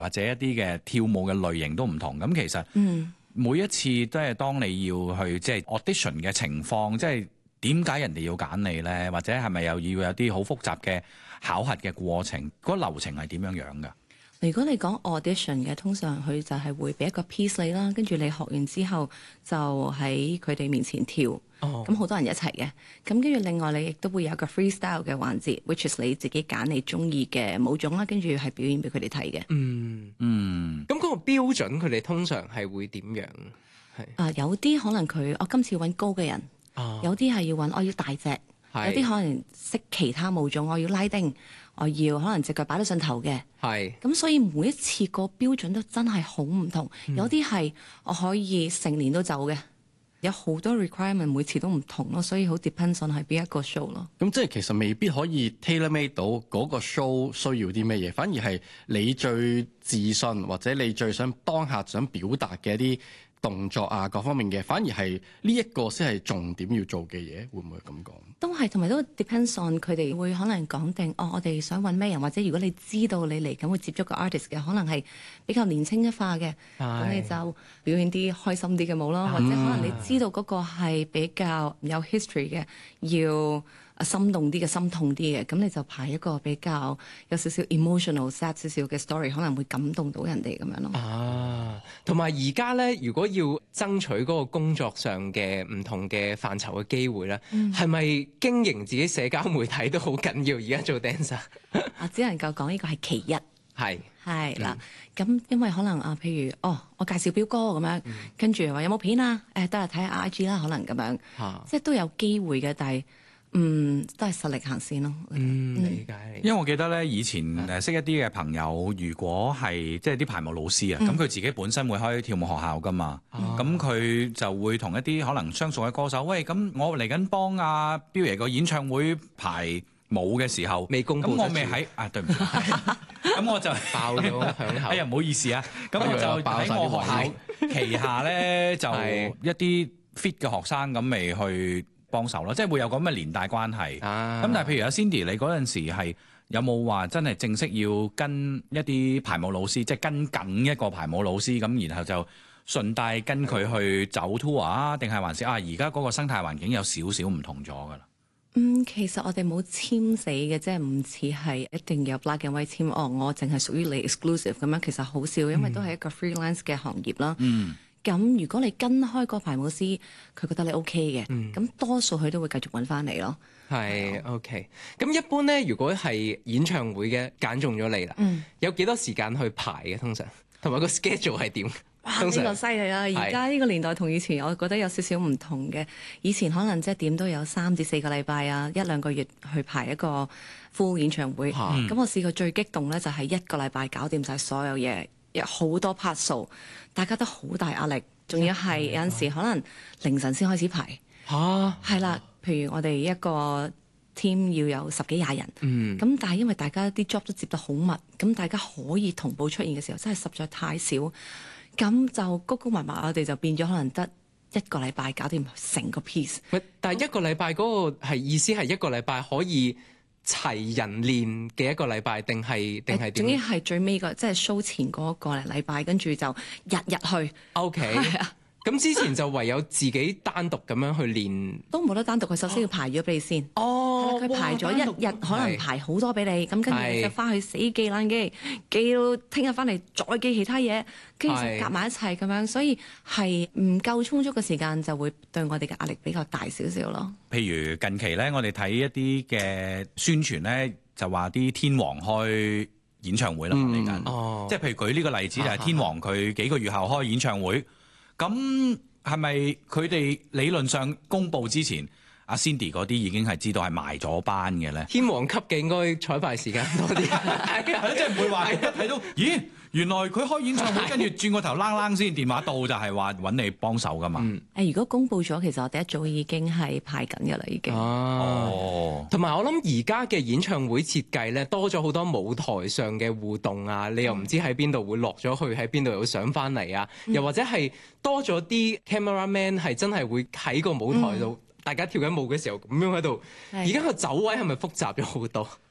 或者一啲嘅跳舞嘅類型都唔同。咁其實每一次都係當你要去即係 audition 嘅情況，即係點解人哋要揀你咧？或者係咪又要有啲好複雜嘅考核嘅過程？嗰流程係點樣樣㗎？ 如果你講 audition 嘅，通常佢就係會俾一個 piece 你啦，跟住你學完之後就喺佢哋面前跳，咁好多人一齊嘅。咁跟住另外你亦都會有個 freestyle 嘅環節，which is 你自己揀你中意嘅舞種啦，跟住係表演俾佢哋睇嘅。 咁嗰個標準佢哋通常係會點樣？ 有啲可能我今次揾高嘅人，有啲係要揾我要大隻，有啲可能識其他舞種，我要拉丁。我要可能隻腳擺到上頭嘅，咁所以每一次個標準都真係好唔同。有啲係我可以成年都走嘅，有好多 requirement， 每次都唔同咯，所以好 depends on 係邊一個 show 咯。 咁即係其實未必可以 tailor made 到嗰個 show 需要啲咩嘢，反而係你最自信或者你最想當下想表達嘅一啲動作啊，各方面嘅，反而係呢一個先係重點要做嘅嘢，會唔會咁講？ 都係，同埋都 depends on 佢哋會可能講定我哋想揾咩人，或者如果你知道你嚟緊會接觸個 artist 嘅，可能係比較年輕化嘅，咁你就表演啲開心啲嘅舞咯，或者可能你知道嗰個係比較有 history 嘅，要心動啲嘅、心痛啲嘅，咁你就排一個比較有少少 emotional、sad 少少嘅 story， 可能會感動到人哋咁樣咯。 同埋而家咧，如果要爭取嗰個工作上嘅唔同嘅範疇嘅機會咧，係咪經營自己社交媒體都好緊要？而家做 dancer， 我只能夠講呢個係其一。係啦，咁因為可能譬如我介紹表哥咁樣，跟住話有冇片啊？得啦，睇下 IG 啦，可能咁樣，即係都有機會嘅，但係。都係實力行先咯。 理解。 因為我記得咧，以前識一啲嘅朋友，如果係即係啲排舞老師啊，咁佢自己本身會開跳舞學校噶嘛，咁佢就會同一啲可能相熟嘅歌手，喂，咁我嚟緊幫阿彪爺個演唱會排舞嘅時候， 未公佈， 咁我未喺對唔住，咁我就爆咗響口。 哎呀，唔好意思啊，咁我就喺我學校旗下咧，就一啲 fit 嘅學生咁未去幫手咯，即係會有咁嘅連帶關係。咁但係譬如阿 Cindy，你嗰陣時係有冇話真係正式要跟一啲排舞老師，即係跟緊一個排舞老師咁，然後就順帶跟佢去走 tour 啊？定係還是而家嗰個生態環境有少少唔同咗㗎啦？ 其實我哋冇簽死嘅，即係唔似係一定有 black and white 簽。我淨係屬於你 exclusive 咁樣，其實好少，因為都係一個 freelance 嘅行業啦。咁如果你跟開個排舞師，佢覺得你 OK 嘅，咁多數佢都會繼續揾翻你咯。 係 OK。咁一般咧，如果係演唱會嘅揀中咗你啦，有幾多時間去排嘅通常？同埋個 schedule 係點？ 哇！呢個犀利啦！而家呢個年代同以前，我覺得有少少唔同嘅。以前可能即係點都有3至4個禮拜啊，1-2個月去排一個 full 演唱會。咁我試過最激動咧，就係1個禮拜搞掂晒所有嘢。有好多 part 數，大家都好大壓力，仲要係有陣時可能凌晨先開始排。係啦，譬如我哋一個 team 要有10幾20人，咁但係因為大家啲 job 都接得好密，咁大家可以同步出現嘅時候，真係實在太少，咁就谷谷埋埋，我哋就變咗可能得1個禮拜搞掂成個 piece。 但係1個禮拜嗰個係意思係1個禮拜可以齊人練嘅1個禮拜，定係點？ 總之係最尾個即係 show 前嗰個禮拜，跟住就日去。 OK。咁之前就唯有自己單獨咁樣去練， 都冇得單獨。佢首先要排咗俾你先。佢排咗1日，可能排好多俾你。咁跟住你就翻去死記爛機，記到聽日翻嚟再記其他嘢，跟住就夾埋一齊咁樣。所以係唔夠充足嘅時間，就會對我哋嘅壓力比較大少少咯。 譬如近期咧，我哋睇一啲嘅宣傳咧，就話啲天王開演唱會啦嚟緊。即係譬如舉呢個例子，就係天王佢幾個月後開演唱會。咁係咪佢哋理論上公佈之前，阿 Cindy 嗰啲已經係知道係埋咗班嘅咧？ 天王級嘅應該彩排時間多啲， 即係唔會話睇到，咦？原來佢開演唱會，跟住轉個頭啷先電話到，就係話揾你幫手噶嘛。 如果公佈咗，其實我哋一早已經係排緊噶啦，已經。 同埋我諗而家嘅演唱會設計咧，多咗好多舞台上嘅互動啊！你又唔知喺邊度會落咗去，喺邊度又上翻嚟啊！又或者係多咗啲 camera man 係真係會喺個舞台度，大家跳緊舞嘅時候咁樣喺度。而家個走位係咪複雜咗好多？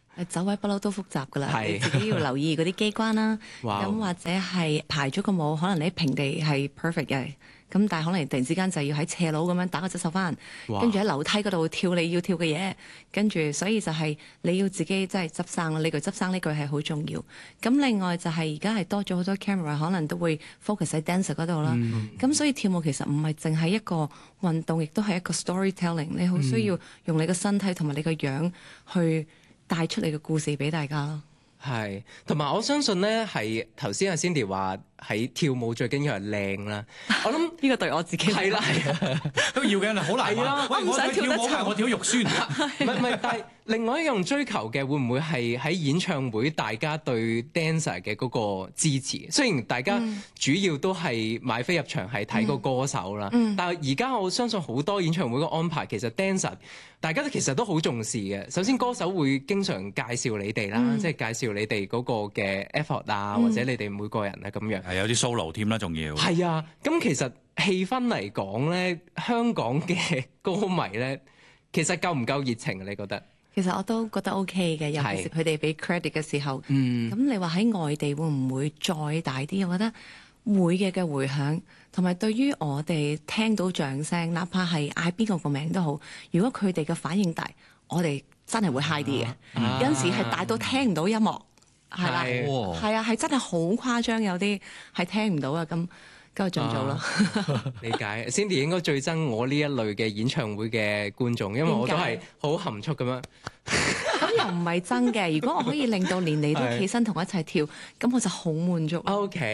走位不嬲都複雜㗎啦，你自己要留意嗰啲機關啦。咁或者係排咗個舞，可能你喺平地係 perfect 嘅。咁但係可能突然之間就要喺斜路咁樣打個側手翻，跟住喺樓梯嗰度跳你要跳嘅嘢，跟住所以就係你要自己真係執生啦。呢句執生呢句係好重要。咁另外就係而家係多咗好多 camera， 可能都會 focus 喺 dancer 嗰度啦。咁所以跳舞其實唔係淨係一個運動，亦都係一個 storytelling。你好需要用你個身體同埋你個樣去帶出你嘅故事俾大家咯。 係，同埋我相信咧，係頭先阿 Cindy 話喺跳舞最緊要係靚啦。我諗呢個對我自己係啦， 都要嘅，好難話。 我唔想跳得舞，我跳肉酸。 唔係，但係另外一樣追求嘅會唔會係喺演唱會大家對 dancer 嘅嗰個支持？雖然大家主要都係買飛入場係睇個歌手啦，但係而家我相信好多演唱會嘅安排其實 dancer 大家都其實都好重視嘅。首先歌手會經常介紹你哋啦，即係介紹你哋嗰個嘅 effort 啊，或者你哋每個人啊咁樣。 係有啲 solo 添啦，仲要。 係啊，咁其實氣氛嚟講咧，香港嘅歌迷咧，其實夠唔夠熱情？你覺得？ 其實我都覺得 OK 嘅，尤其是佢哋俾 credit 嘅時候。咁你話喺外地會唔會再大啲？我覺得會嘅迴響，同埋對於我哋聽到掌聲，哪怕係嗌邊個名都好，如果佢哋嘅反應大，我哋真係會 high 啲嘅。有陣時係大到聽唔到音樂，係啦，係啊，係真係好誇張，有啲係聽唔到啊咁。繼續做咯， 理解。Cindy 應該最憎我呢一類嘅演唱會嘅觀眾，因為我都係好含蓄咁樣。 咁又唔係憎嘅，如果我可以令到連你都起身同我一齊跳，咁我就好滿足。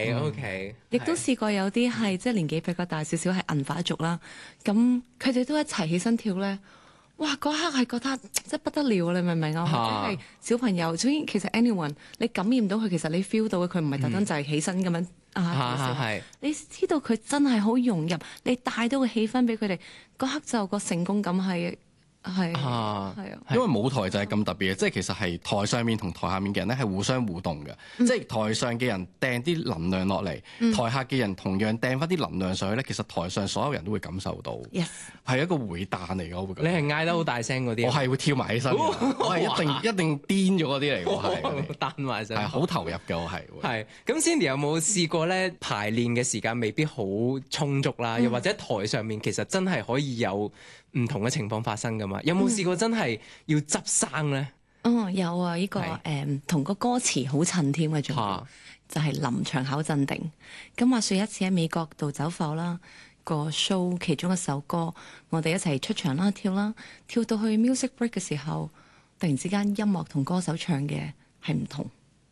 OK。 亦都試過有啲係即係年紀比較大少少係銀髮族啦，咁佢哋都一齊起身跳咧。哇！嗰刻係覺得即係不得了，你明唔明啊？或者係小朋友，所以其實 anyone 你感染到佢，其實你 feel 到佢唔係特登就係起身咁樣你知道佢真係好融入，你帶到個氣氛俾佢哋，嗰刻就個成功感係。 因為舞台就係咁特別嘅，即係其實係台上面同台下面嘅人咧係互相互動嘅，即係台上嘅人掟啲能量落嚟，台下嘅人同樣掟翻啲能量上去咧，其實台上所有人都會感受到，係一個回彈嚟嘅。我會覺得你係嗌得好大聲嗰啲， 我係會跳埋起身，我係一定癲咗嗰啲嚟嘅，係彈埋身， 係好投入嘅，我係。 係咁，Cindy 有冇試過咧排練嘅時間未必好充足啦，又或者台上面其實真係可以有唔同嘅情況發生㗎嘛？有冇試過真係要執生咧？ 有啊！呢個同個歌詞好襯添嘅，仲就係臨場考鎮定。咁話說一次喺美國度走埠啦，個 show 其中一首歌，我哋一齊出場啦，跳啦，跳到去 music break 嘅時候，突然之間音樂同歌手唱嘅係唔同。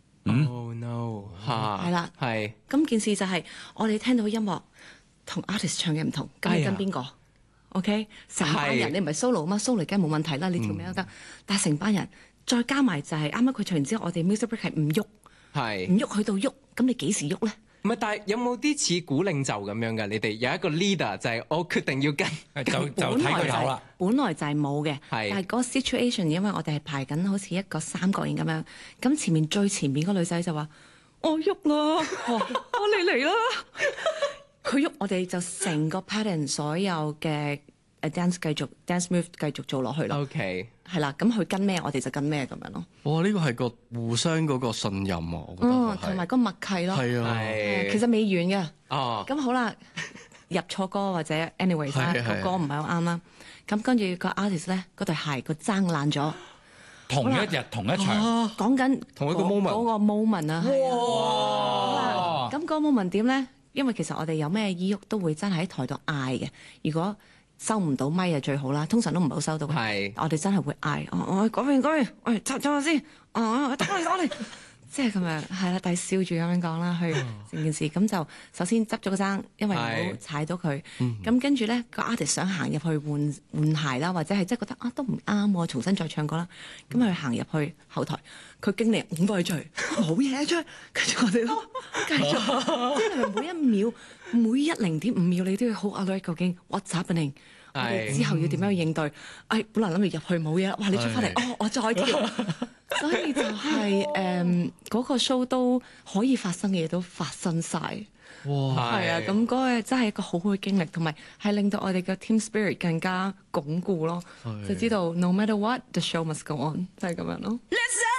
Oh no！ 係啦， 係。 咁件事就係我哋聽到音樂同 artist 唱嘅唔同，咁你跟邊個？OK， 成班人你唔係 solo 嘛 ，solo 梗係冇問題啦，你跳咩都得。但係成班人再加埋就係啱啱佢唱完之後，我哋 music break 係唔喐，唔喐去到喐，咁你幾時喐咧？ 唔係，但係有冇啲似鼓領袖咁樣㗎？你哋有一個 leader 就係我決定要跟， 就睇佢走啦。 本來就係冇嘅，但係嗰個 situation， 因為我哋係排緊好似一個三角形咁樣，咁前面最前面嗰女仔就話：我喐啦，你嚟啦！佢喐，我哋就成個 pattern 所有嘅 dance move 繼續做落去咯。 OK， 係啦，咁佢跟咩，我哋就跟咩咁樣咯。 哇！呢個係個互相嗰個信任啊，我覺得同埋個默契咯。 係啊， 其實未完嘅。咁好啦，入錯歌或者 anyway 個歌唔係好啱啦。咁跟住個 artist 咧，嗰對鞋個踭爛咗。 同一日同一場， 講緊同一個 moment 嗰個 moment 啊。 哇！ 咁嗰個 moment 點咧？因為其實我哋有咩意喐都會真係喺台度嗌嘅。如果收唔到咪就最好啦，通常都唔係好收到嘅。我哋真係會嗌，我嗰邊，喂，走下先，打嚟，即係咁樣，係啦，但係笑住咁樣講啦，去成件事。咁就首先執咗個踭，因為唔好踩到佢。咁跟住咧，個 artist 想行入去換鞋啦，或者係即係覺得都唔啱喎，重新再唱歌啦。咁佢行入去後台，佢經理拱翻佢出去，冇嘢出去，跟住我哋咯，繼續，即係每一秒、每0.5秒，你都要好 alert，究竟 what's happening？我哋之後要點樣去應對？本來諗住入去冇嘢啦，哇！你出翻嚟，我再跳。所以就係嗰個 show 都可以發生嘅嘢都發生晒。哇！係啊，咁嗰個真係一個好好嘅經歷，同埋係令到我哋嘅 team spirit 更加鞏固咯。就知道 no matter what the show must go on，就係咁樣咯。